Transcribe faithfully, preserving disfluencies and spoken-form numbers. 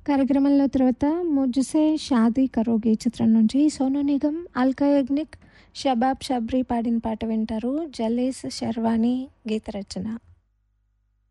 కార్యక్రమంలో తర్వాత 'ముజ్‌సే షాదీ కరోగి' చిత్రం నుంచి సోనూ నిగమ్, అల్కా యాగ్నిక్, షబాబ్ షబ్రీ పాడిన పాట వింటారు. జలేస్ శర్వాణి గీత రచన.